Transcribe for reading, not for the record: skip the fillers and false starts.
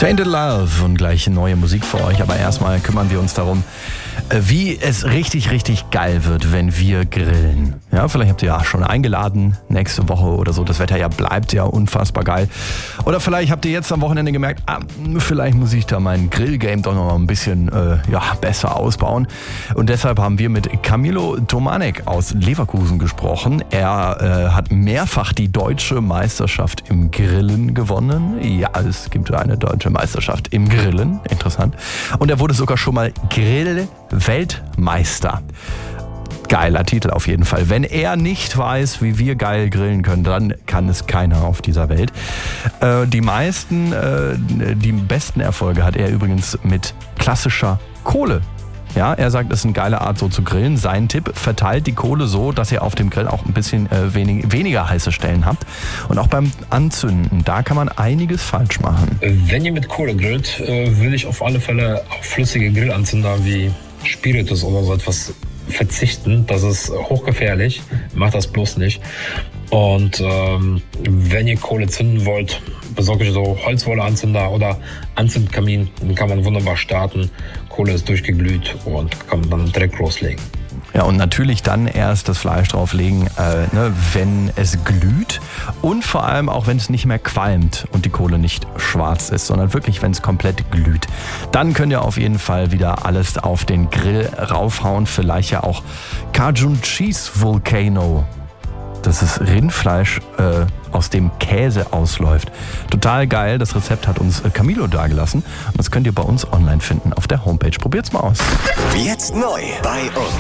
Tainted Love und gleich neue Musik für euch. Aber erstmal kümmern wir uns darum, wie es richtig, richtig geil wird, wenn wir grillen. Ja, vielleicht habt ihr ja schon eingeladen, nächste Woche oder so. Das Wetter ja bleibt ja unfassbar geil. Oder vielleicht habt ihr jetzt am Wochenende gemerkt, vielleicht muss ich da mein Grillgame doch noch mal ein bisschen besser ausbauen. Und deshalb haben wir mit Camilo Tomanek aus Leverkusen gesprochen. Er hat mehrfach die deutsche Meisterschaft im Grillen gewonnen. Ja, es gibt eine deutsche Meisterschaft im Grillen. Interessant. Und er wurde sogar schon mal Grill-Weltmeister. Geiler Titel auf jeden Fall. Wenn er nicht weiß, wie wir geil grillen können, dann kann es keiner auf dieser Welt. Die besten Erfolge hat er übrigens mit klassischer Kohle. Ja, er sagt, es ist eine geile Art, so zu grillen. Sein Tipp: verteilt die Kohle so, dass ihr auf dem Grill auch ein bisschen weniger heiße Stellen habt. Und auch beim Anzünden, da kann man einiges falsch machen. Wenn ihr mit Kohle grillt, würde ich auf alle Fälle auf flüssige Grillanzünder wie Spiritus oder so etwas verzichten. Das ist hochgefährlich. Macht das bloß nicht. Und wenn ihr Kohle zünden wollt, besorgt euch so Holzwolleanzünder oder Anzündkamin. Dann kann man wunderbar starten. Kohle ist durchgeglüht und kann man dann direkt loslegen. Ja, und natürlich dann erst das Fleisch drauflegen, wenn es glüht und vor allem auch, wenn es nicht mehr qualmt und die Kohle nicht schwarz ist, sondern wirklich, wenn es komplett glüht. Dann könnt ihr auf jeden Fall wieder alles auf den Grill raufhauen. Vielleicht ja auch Cajun Cheese Volcano. Das ist Rindfleisch, aus dem Käse ausläuft. Total geil. Das Rezept hat uns Camilo dagelassen. Und das könnt ihr bei uns online finden auf der Homepage. Probiert's mal aus. Jetzt neu bei uns.